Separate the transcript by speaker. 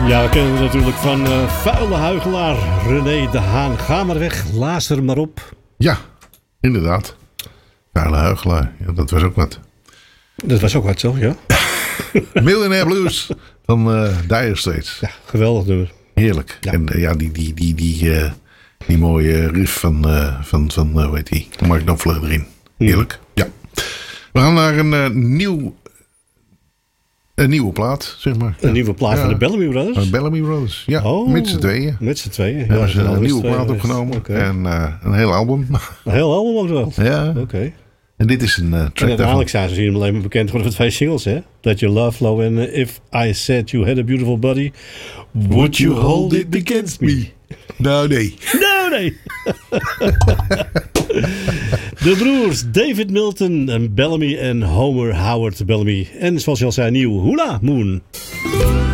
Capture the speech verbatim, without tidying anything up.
Speaker 1: Ja, we kennen het natuurlijk van uh, vuile huigelaar René de Haan. Ga maar weg, laas er maar op.
Speaker 2: Ja, inderdaad. Vuile huigelaar, ja, dat was ook wat.
Speaker 1: Dat was ook wat zo, ja.
Speaker 2: Millionaire Blues van uh, Dire Straits.
Speaker 1: Ja, geweldig nummer.
Speaker 2: Heerlijk. Ja. En uh, ja, die, die, die, die, uh, die mooie riff van, uh, van, van uh, hoe heet die? Mark Knopfler erin. Heerlijk. Ja. ja. We gaan naar een uh, nieuw... Een nieuwe plaat, zeg maar.
Speaker 1: Een ja. nieuwe plaat ja. van de Bellamy Brothers?
Speaker 2: Van Bellamy Brothers, ja. Oh, met z'n tweeën.
Speaker 1: Met z'n tweeën. Ja,
Speaker 2: hebben ze een nieuwe plaat opgenomen. Okay. En uh, een heel album.
Speaker 1: Een heel album ook wel?
Speaker 2: Ja.
Speaker 1: Oké. Okay.
Speaker 2: En dit is een uh, track
Speaker 1: en uiteindelijk zijn ze hier alleen maar bekend geworden met twee singles, hè? That You Love Flow en uh, If I Said You Had a Beautiful Body, Would You Hold It Against Me?
Speaker 2: Nou, nee.
Speaker 1: Nou, nee. De broers David Milton en Bellamy en Homer Howard Bellamy. En zoals je al zei, nieuw Hula Moon.